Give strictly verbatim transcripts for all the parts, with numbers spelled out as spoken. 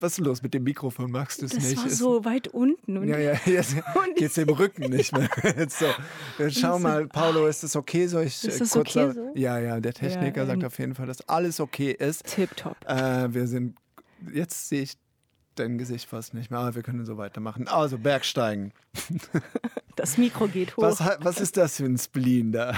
Was ist los mit dem Mikrofon? Magst du es das nicht? war Ist- so weit unten. Und Ja, ja, jetzt geht's dem Rücken nicht mehr. Jetzt so. Jetzt schau mal, Paolo, ist das okay? Soll ich Ist äh, das kurz okay sagen? so? Ja, ja, der Techniker Ja, sagt ähm, auf jeden Fall, dass alles okay ist. Tipptopp. Äh, wir sind, jetzt sehe ich dein Gesicht fast nicht mehr, aber wir können so weitermachen. Also, Bergsteigen. Das Mikro geht hoch. Was, ha- was ist das für ein Spleen da?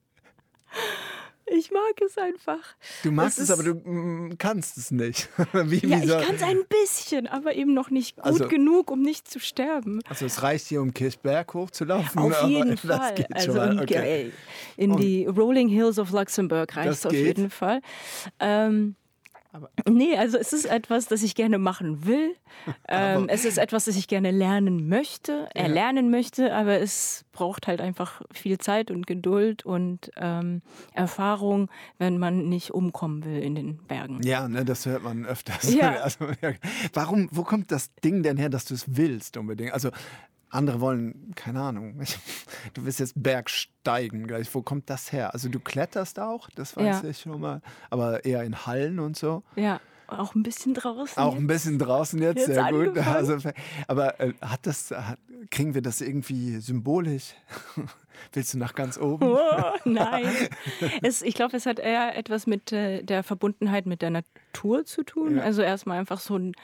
Ich mag es einfach. Du magst Es es, ist- aber du mm, kannst es nicht. Wie, Ja, wie ich soll- kann es ein bisschen, aber eben noch nicht gut Also- genug, um nicht zu sterben. Also es reicht hier, um Kirchberg hochzulaufen. Auf aber jeden das Fall. geht Also schon mal. in, Okay. in Und- die Rolling Hills of Luxembourg reicht Das es auf geht? jeden Fall. Ähm, Aber- nee, also es ist etwas, das ich gerne machen will. Ähm, Aber- es ist etwas, das ich gerne lernen möchte, erlernen möchte, aber es braucht halt einfach viel Zeit und Geduld und ähm, Erfahrung, wenn man nicht umkommen will in den Bergen. Ja, ne, das hört man öfters. Ja. Also, ja. Warum, wo kommt das Ding denn her, dass du es willst unbedingt? Also andere wollen, keine Ahnung, ich, du willst jetzt Bergsteigen gleich. Wo kommt das her? Also du kletterst auch, das weiß Ja. ich schon mal, aber eher in Hallen und so. Ja, auch ein bisschen draußen. Auch jetzt. ein bisschen draußen jetzt, Jetzt sehr gut. angefangen. Also, aber äh, hat das, hat, kriegen wir das irgendwie symbolisch? Willst du nach ganz oben? Oh, nein. Es, ich glaube, es hat eher etwas mit äh, der Verbundenheit mit der Natur zu tun. Ja. Also erstmal einfach so ein,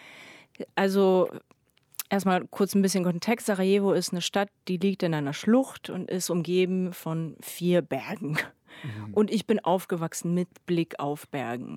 also erstmal kurz ein bisschen Kontext. Sarajevo ist eine Stadt, die liegt in einer Schlucht und ist umgeben von vier Bergen. Mhm. Und ich bin aufgewachsen mit Blick auf Bergen.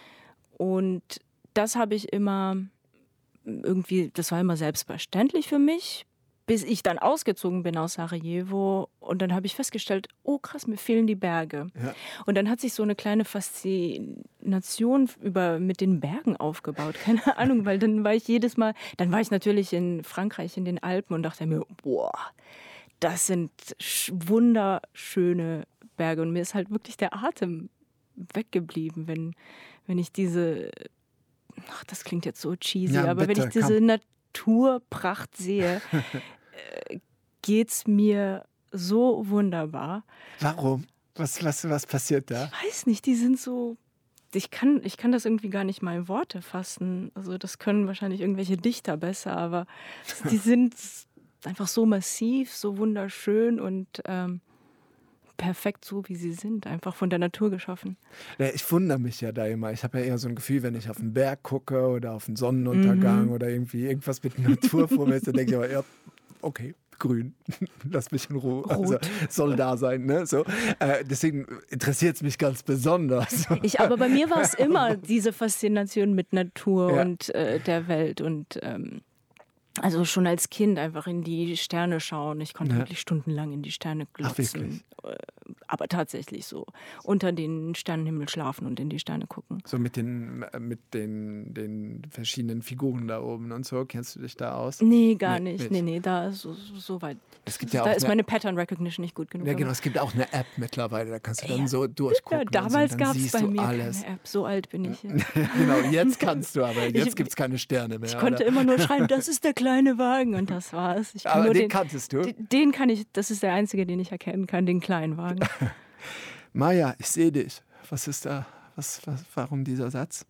Und das habe ich immer irgendwie, das war immer selbstverständlich für mich, bis ich dann ausgezogen bin aus Sarajevo. Und dann habe ich festgestellt, oh krass, mir fehlen die Berge. Ja. Und dann hat sich so eine kleine Faszination über, mit den Bergen aufgebaut. Keine Ahnung, weil dann war ich jedes Mal, dann war ich natürlich in Frankreich, in den Alpen und dachte mir, boah, das sind sch- wunderschöne Berge. Und mir ist halt wirklich der Atem weggeblieben, wenn, wenn ich diese, ach, das klingt jetzt so cheesy, Ja, aber bitte, wenn ich diese komm. Naturpracht sehe, äh, geht's mir so wunderbar. Warum? Was, was, was passiert da? Ich weiß nicht, die sind so, ich kann, ich kann das irgendwie gar nicht mal in Worte fassen. Also das können wahrscheinlich irgendwelche Dichter besser, aber die sind einfach so massiv, so wunderschön und ähm, perfekt so, wie sie sind, einfach von der Natur geschaffen. Ja, ich wundere mich ja da immer. Ich habe ja eher so ein Gefühl, wenn ich auf den Berg gucke oder auf den Sonnenuntergang Mhm. oder irgendwie irgendwas mit Natur vor mir ist, dann denke ich aber, ja, okay, grün, lass mich in Ruhe. Also, soll da sein, ne? So. Äh, deswegen interessiert es mich ganz besonders. Ich, aber bei mir war es immer diese Faszination mit Natur Ja. und äh, der Welt und ähm, also schon als Kind einfach in die Sterne schauen. Ich konnte Ja. wirklich stundenlang in die Sterne Ach, glotzen. wirklich? Äh, Aber tatsächlich so. Unter den Sternenhimmel schlafen und in die Sterne gucken. So mit den, äh, mit den, den verschiedenen Figuren da oben und so. Kennst du dich da aus? Nee, gar Nee, nicht. nicht. Nee, nee, da ist so, so so weit. Es gibt ja Da auch ist eine- meine Pattern Recognition nicht gut genug. Ja, genau. aber- Es gibt auch eine App mittlerweile, da kannst du dann Ja. so Ja, durchgucken. damals und so, gab dann es siehst bei du mir alles. keine App. So alt bin ich. Genau, jetzt kannst du, aber jetzt Ich- gibt es keine Sterne mehr. Ich konnte oder? immer nur schreien, das ist der kleine Wagen und das war's. Ich kann Aber nur den den, kanntest du? den, den kann ich, das ist der einzige, den ich erkennen kann, den kleinen Wagen. Maja, ich sehe dich. Was ist da? Was, was, warum dieser Satz?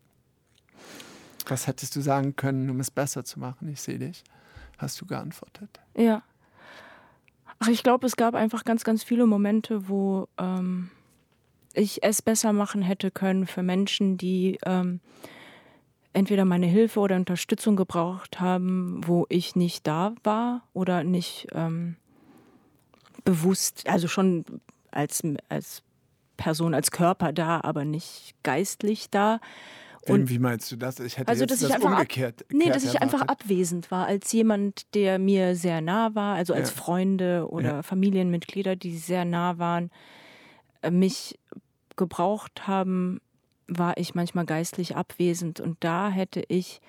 Was hättest du sagen können, um es besser zu machen? Ich sehe dich. Hast du geantwortet? Ja. Ach, ich glaube, es gab einfach ganz, ganz viele Momente, wo ähm, ich es besser machen hätte können für Menschen, die ähm, entweder meine Hilfe oder Unterstützung gebraucht haben, wo ich nicht da war oder nicht ähm, bewusst, also schon als, als Person, als Körper da, aber nicht geistlich da. Und wie meinst du das? Ich hätte Also, jetzt dass ich das einfach ab- umgekehrt Nee, kehrt dass ich einfach erwartet. abwesend war, als jemand, der mir sehr nah war, also als Ja. Freunde oder Ja. Familienmitglieder, die sehr nah waren, äh, mich gebraucht haben, war ich manchmal geistlich abwesend. Und da hätte ich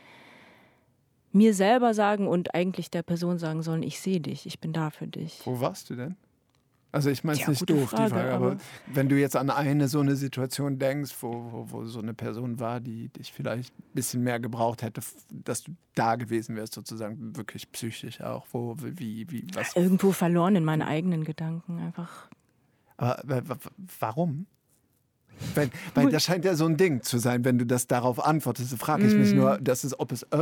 mir selber sagen und eigentlich der Person sagen sollen, ich sehe dich, ich bin da für dich. Wo warst du denn? Also ich meine es Tja, nicht gute doof, die Frage, Frage, aber, aber- wenn du jetzt an eine so eine Situation denkst, wo, wo, wo so eine Person war, die dich vielleicht ein bisschen mehr gebraucht hätte, f- dass du da gewesen wärst, sozusagen wirklich psychisch auch, wo, wie, wie, was. Irgendwo verloren in meinen eigenen Gedanken einfach. Aber wa- wa- warum? Weil, weil das scheint ja so ein Ding zu sein, wenn du das darauf antwortest, frage ich mich Mm. nur, das ist, ob es